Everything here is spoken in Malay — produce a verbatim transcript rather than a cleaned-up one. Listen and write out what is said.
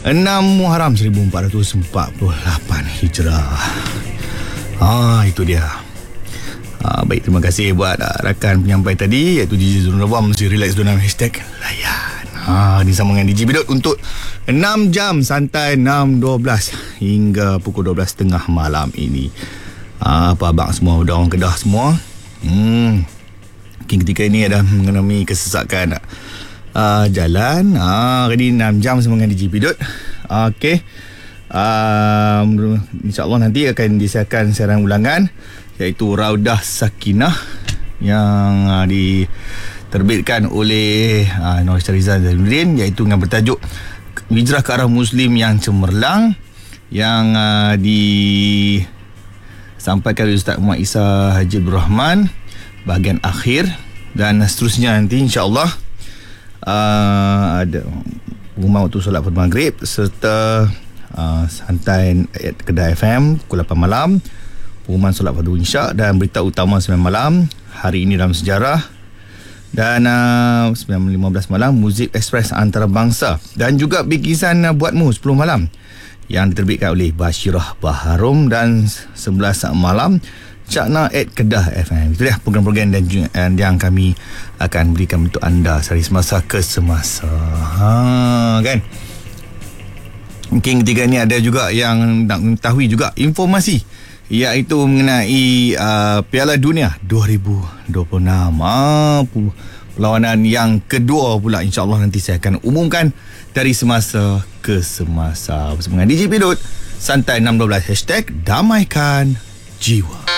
enam Muharram seribu empat ratus empat puluh lapan Hijrah. Ah, itu dia. Ah, baik, terima kasih buat uh, rakan penyampai tadi, iaitu D J Zul Rawam. Mesti relax dalam hashtag layan. Ah, di sambungan D J Bidot untuk enam jam santai, enam dua belas hingga pukul dua belas tiga puluh malam ini. Ah, apa abang semua, udah orang Kedah semua. Hmm. Mungkin ketika ini ada mengalami kesesakan uh, jalan. Ah, jadi enam jam sama dengan D J Bidot. Ah, okey. Um, InsyaAllah nanti akan disiarkan siaran ulangan, iaitu Raudah Sakinah yang uh, diterbitkan oleh uh, Nur Syarizal Zainuddin, iaitu dengan bertajuk Hijrah ke Arah Muslim yang Cemerlang, yang uh, disampaikan oleh Ustaz Muhammad Isa Haji Abdul Rahman bahagian akhir. Dan seterusnya nanti insyaAllah uh, ada pengumuman waktu solat maghrib serta Uh, santai ayat Kedah F M pukul lapan malam, pengumuman solat fardu isyak dan berita utama sembilan malam, hari ini dalam sejarah, dan uh, sembilan lima belas malam muzik ekspres antarabangsa, dan juga bikisan uh, buatmu sepuluh malam yang diterbitkan oleh Bashirah Baharum, dan sebelas malam Cakna at Kedah F M. Itu dia program-program dan, dan yang kami akan berikan untuk anda sehari semasa ke semasa. Ha, kan? Mungkin ketiga ni ada juga yang nak mengetahui juga informasi, iaitu mengenai uh, Piala Dunia dua ribu dua puluh enam. Ah, perlawanan yang kedua pula, insyaAllah nanti saya akan umumkan dari semasa ke semasa bersama dengan D J Bidot. Santai enam dua belas, hashtag damaikan jiwa.